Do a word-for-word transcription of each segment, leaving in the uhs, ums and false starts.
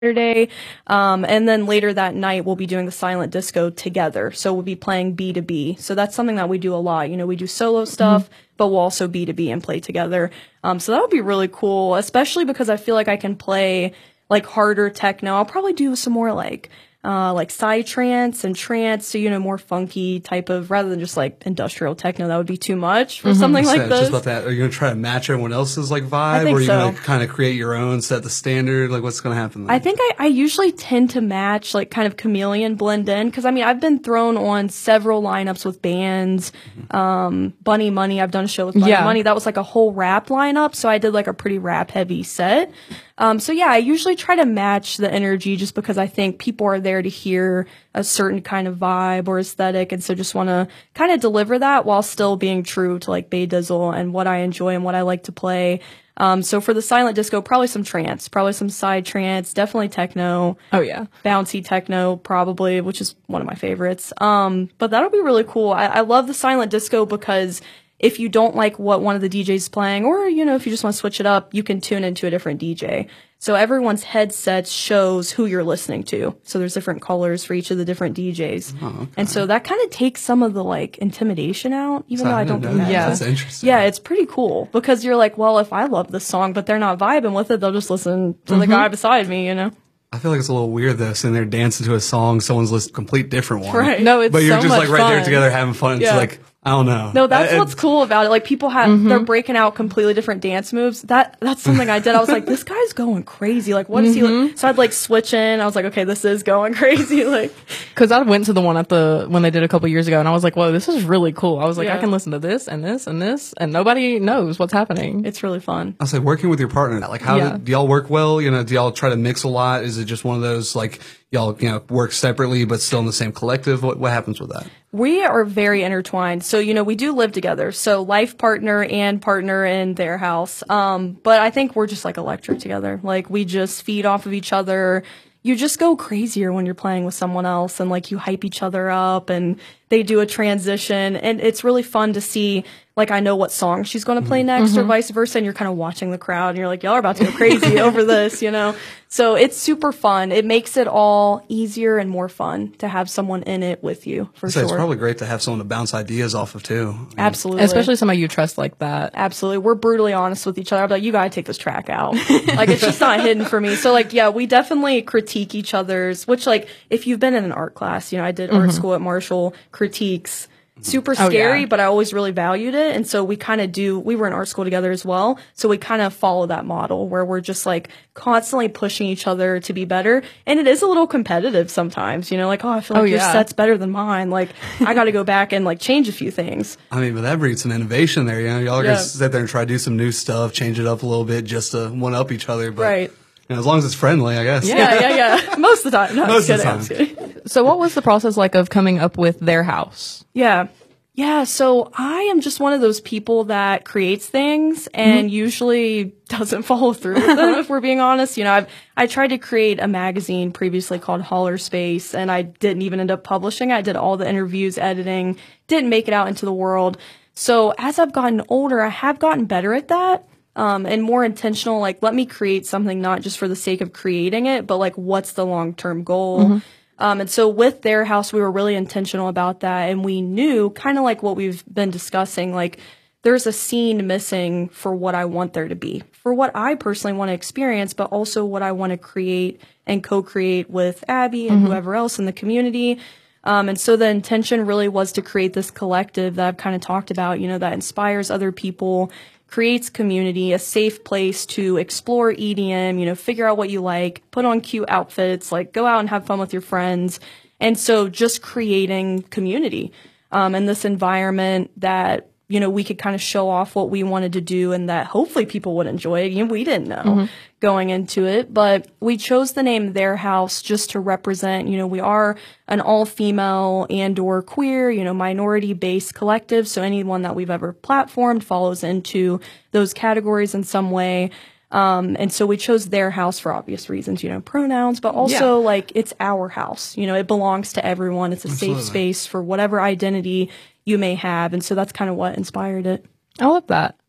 Saturday. Um, and then later that night, we'll be doing the silent disco together. So we'll be playing B to B. So that's something that we do a lot. You know, we do solo stuff, mm-hmm. but we'll also B to B and play together. Um, so that would be really cool, especially because I feel like I can play like harder techno. I'll probably do some more like uh like psytrance and trance, so you know, more funky type of, rather than just like industrial techno. That would be too much for mm-hmm. something like this. Just about that. Are you gonna try to match everyone else's like vibe, or are you so. gonna kind of create your own, set the standard? Like, what's gonna happen there? I think I, I usually tend to match, like kind of chameleon, blend in, because I mean I've been thrown on several lineups with bands. Mm-hmm. Um, Bunny Money, I've done a show with Bunny yeah. Money. That was like a whole rap lineup, so I did like a pretty rap heavy set. Um, so yeah, I usually try to match the energy, just because I think people are there to hear a certain kind of vibe or aesthetic, and so just want to kind of deliver that while still being true to like Bay Dizzle and what I enjoy and what I like to play. Um, so for the silent disco, probably some trance, probably some side trance, definitely techno. Oh yeah. Bouncy techno, probably, which is one of my favorites. Um, but that'll be really cool. I, I love the silent disco because if you don't like what one of the D Js is playing, or, you know, if you just want to switch it up, you can tune into a different D J. So everyone's headset shows who you're listening to. So there's different colors for each of the different D Js. Oh, okay. And so that kind of takes some of the, like, intimidation out, even so though I, I don't think that. Yeah. That's interesting. Yeah, it's pretty cool, because you're like, well, if I love this song, but they're not vibing with it, they'll just listen to mm-hmm. the guy beside me, you know? I feel like it's a little weird though, sitting there dancing to a song, someone's listening to a complete different one. Right. No, it's But you're so just much like right fun. there together having fun. Yeah. It's like, I don't know. No, that's I, what's cool about it. Like, people have, mm-hmm. they're breaking out completely different dance moves. That, that's something I did. I was like, this guy's going crazy. Like, what is mm-hmm. he like? So I'd like switch in. I was like, okay, this is going crazy. Like, cause I went to the one at the, when they did a couple years ago, and I was like, whoa, this is really cool. I was like, yeah. I can listen to this and this and this, and nobody knows what's happening. It's really fun. I was like, working with your partner, like, how yeah. do, do y'all work well? You know, do y'all try to mix a lot? Is it just one of those, like, y'all, you know, work separately but still in the same collective? What, what happens with that? We are very intertwined. So, you know, we do live together. So life partner and partner in their house. Um, but I think we're just like electric together. Like, we just feed off of each other. You just go crazier when you're playing with someone else, and like you hype each other up, and they do a transition, and it's really fun to see, like, I know what song she's going to play next, mm-hmm. or vice versa, and you're kind of watching the crowd, and you're like, y'all are about to go crazy over this, you know? So it's super fun. It makes it all easier and more fun to have someone in it with you, for so sure. It's probably great to have someone to bounce ideas off of, too. I mean, absolutely. Especially somebody you trust like that. Absolutely. We're brutally honest with each other. I'm like, you gotta take this track out. Like, it's just not hidden for me. So, like, yeah, we definitely critique each other's, which, like, if you've been in an art class, you know, I did mm-hmm. art school at Marshall, critiques, super scary, oh, yeah. but I always really valued it. And so we kind of do, we were in art school together as well. So we kind of follow that model where we're just like constantly pushing each other to be better. And it is a little competitive sometimes, you know, like, oh, I feel like oh, your yeah. set's better than mine. Like, I got to go back and like change a few things. I mean, but that breeds some innovation there. You know, y'all are yeah. going to sit there and try to do some new stuff, change it up a little bit just to one up each other. But, right. you know, as long as it's friendly, I guess. Yeah, yeah, yeah. Most of the time. No, Most of the time. So what was the process like of coming up with Their House? Yeah. Yeah, so I am just one of those people that creates things and mm-hmm. usually doesn't follow through with them, if we're being honest. You know, I've I tried to create a magazine previously called Holler Space, and I didn't even end up publishing. I did all the interviews, editing, didn't make it out into the world. So as I've gotten older, I have gotten better at that. Um, and more intentional, like, let me create something not just for the sake of creating it, but like, what's the long-term goal? Mm-hmm. Um, and so with Their House, we were really intentional about that. And we knew, kind of like what we've been discussing, like, there's a scene missing for what I want there to be, for what I personally want to experience, but also what I want to create and co-create with Abby and mm-hmm. whoever else in the community. Um, and so the intention really was to create this collective that I've kind of talked about, you know, that inspires other people, creates community, a safe place to explore E D M, you know, figure out what you like, put on cute outfits, like go out and have fun with your friends. And so just creating community, um, and this environment that, you know, we could kind of show off what we wanted to do and that hopefully people would enjoy it. You know, we didn't know mm-hmm. going into it, but we chose the name Their House just to represent, you know, we are an all-female and or queer, you know, minority-based collective. So anyone that we've ever platformed falls into those categories in some way. Um, and so we chose Their House for obvious reasons, you know, pronouns, but also yeah. like it's our house, you know, it belongs to everyone. It's a Absolutely. safe space for whatever identity you may have. And so that's kind of what inspired it. I love that.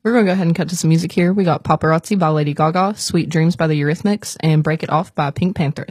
We're going to go ahead and cut to some music here. We got Paparazzi by Lady Gaga, Sweet Dreams by the Eurythmics, and Break It Off by Pink Panther.